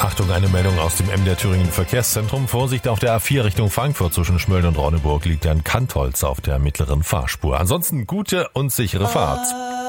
Achtung, eine Meldung aus dem MDR Thüringen Verkehrszentrum. Vorsicht auf der A4 Richtung Frankfurt zwischen Schmölln und Ronneburg liegt ein Kantholz auf der mittleren Fahrspur. Ansonsten gute und sichere Fahrt.